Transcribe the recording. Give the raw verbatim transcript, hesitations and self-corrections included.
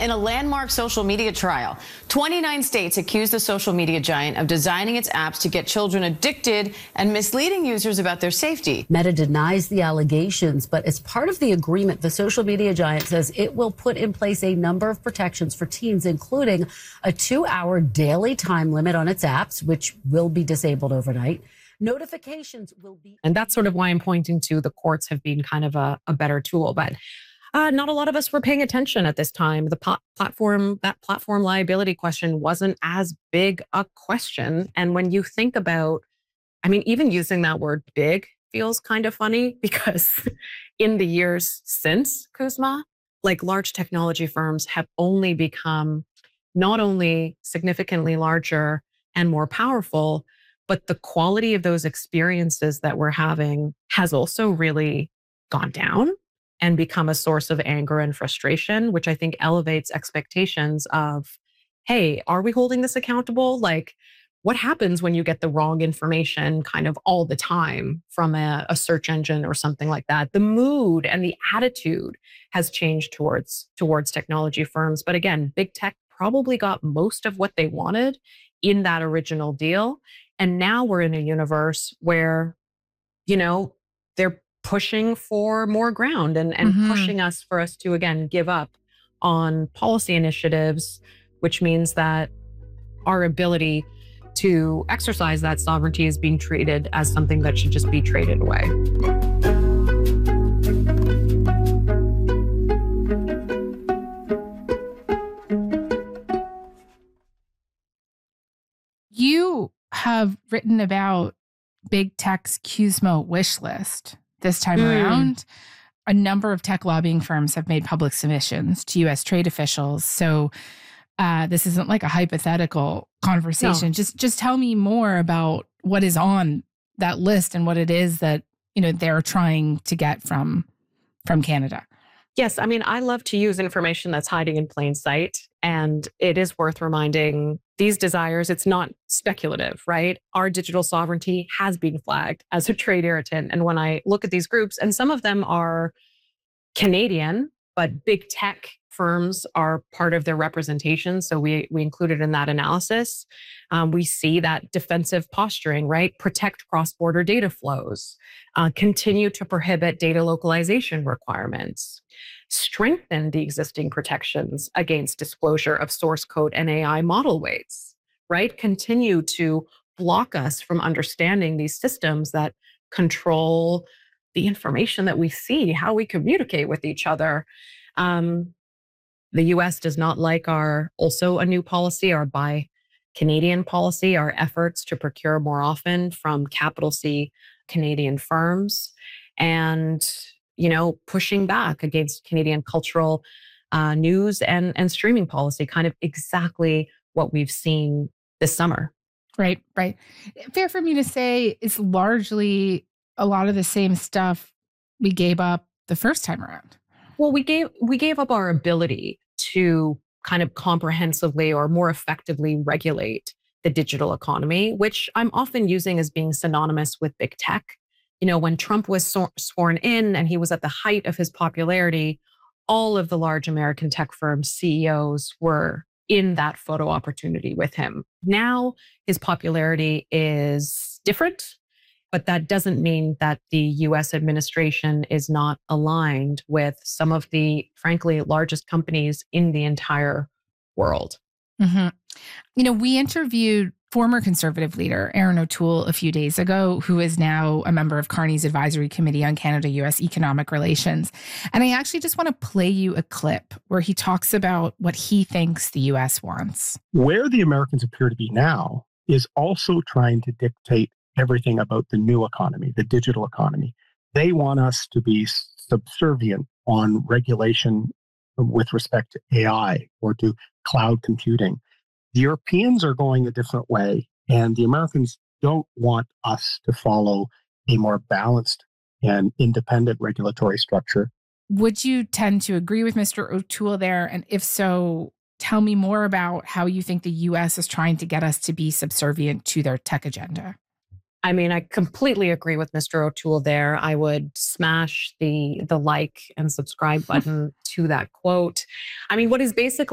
in a landmark social media trial. twenty-nine states accuse the social media giant of designing its apps to get children addicted and misleading users about their safety. Meta denies the allegations, but as part of the agreement, the social media giant says it will put in place a number of protections for teens, including a two-hour daily time limit on its apps, which will be disabled overnight. Notifications will be... And that's sort of why I'm pointing to the courts have been kind of a, a better tool. But uh, not a lot of us were paying attention at this time. The po- platform, that platform liability question wasn't as big a question. And when you think about, I mean, even using that word big feels kind of funny because in the years since Kuzma, like large technology firms have only become not only significantly larger and more powerful, but the quality of those experiences that we're having has also really gone down and become a source of anger and frustration, which I think elevates expectations of, hey, are we holding this accountable? Like, what happens when you get the wrong information kind of all the time from a, a search engine or something like that? The mood and the attitude has changed towards, towards technology firms. But again, big tech probably got most of what they wanted in that original deal. And now we're in a universe where, you know, they're pushing for more ground and, and mm-hmm. pushing us for us to, again, give up on policy initiatives, which means that our ability to exercise that sovereignty is being treated as something that should just be traded away. You have written about big tech's Kuzma wish list this time mm. around. A number of tech lobbying firms have made public submissions to U S trade officials. So uh, this isn't like a hypothetical conversation. No. Just just tell me more about what is on that list and what it is that, you know, they're trying to get from from Canada. Yes, I mean, I love to use information that's hiding in plain sight. And it is worth reminding these desires, it's not speculative, right? Our digital sovereignty has been flagged as a trade irritant. And when I look at these groups, and some of them are Canadian, but big tech firms are part of their representation. So we, we included in that analysis. Um, we see that defensive posturing, right? Protect cross-border data flows, uh, continue to prohibit data localization requirements, strengthen the existing protections against disclosure of source code and A I model weights, right? Continue to block us from understanding these systems that control the information that we see, how we communicate with each other. Um, the U S does not like our also a new policy, our Buy Canadian policy, our efforts to procure more often from capital C Canadian firms, and you know, pushing back against Canadian cultural uh, news and, and streaming policy, kind of exactly what we've seen this summer. Right, right. Fair for me to say it's largely a lot of the same stuff we gave up the first time around. Well, we gave we gave up our ability to kind of comprehensively or more effectively regulate the digital economy, which I'm often using as being synonymous with big tech. You know, when Trump was so- sworn in and he was at the height of his popularity, all of the large American tech firms' C E Os were in that photo opportunity with him. Now his popularity is different, but that doesn't mean that the U S administration is not aligned with some of the, frankly, largest companies in the entire world. Mm-hmm. You know, we interviewed former Conservative leader Erin O'Toole a few days ago, who is now a member of Carney's Advisory Committee on Canada-U S Economic Relations. And I actually just want to play you a clip where he talks about what he thinks the U S wants. Where the Americans appear to be now is also trying to dictate everything about the new economy, the digital economy. They want us to be subservient on regulation with respect to A I or to cloud computing. The Europeans are going a different way, and the Americans don't want us to follow a more balanced and independent regulatory structure. Would you tend to agree with Mister O'Toole there? And if so, tell me more about how you think the U S is trying to get us to be subservient to their tech agenda. I mean, I completely agree with Mister O'Toole there. I would smash the the like and subscribe button to that quote. I mean, what is basically